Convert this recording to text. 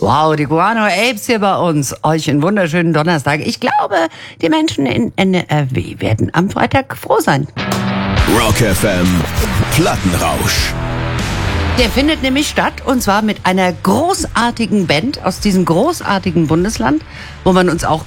Wow, die Guano Apes hier bei uns. Euch einen wunderschönen Donnerstag. Ich glaube, die Menschen in NRW werden am Freitag froh sein. Rock FM Plattenrausch. Der findet nämlich statt, und zwar mit einer großartigen Band aus diesem großartigen Bundesland, wo man uns auch